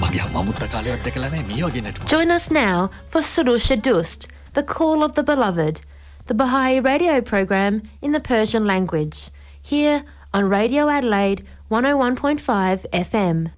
මගේ අම්මමුත්ත කාලෙවත් දැකලා නැහැ මේ වගේ නටුවක්. Join us now for Surush Dust, the call of the beloved, the Baha'i radio program in the Persian language, here on Radio Adelaide 101.5 FM.